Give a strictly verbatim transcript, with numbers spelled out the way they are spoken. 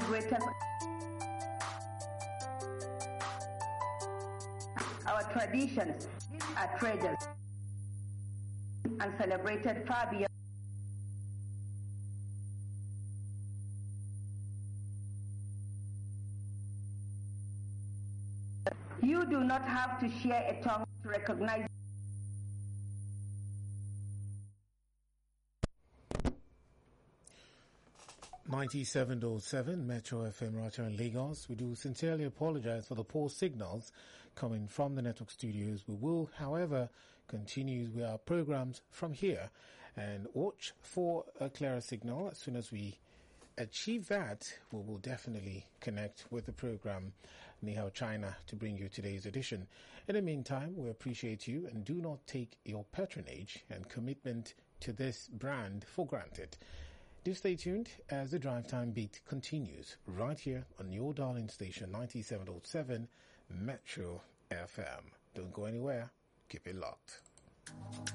greatest, our traditions are treasures and celebrated far beyond. You do not have to share a tongue to recognize. ninety-seven point seven Metro F M right here in Lagos. We do sincerely apologize for the poor signals coming from the network studios. We will, however, continue with our programs from here and watch for a clearer signal. As soon as we achieve that, we will definitely connect with the program Nihao China to bring you today's edition. In the meantime, we appreciate you and do not take your patronage and commitment to this brand for granted. Do stay tuned as the Drive Time Beat continues right here on your darling station ninety-seven point seven Metro F M. Don't go anywhere. Keep it locked.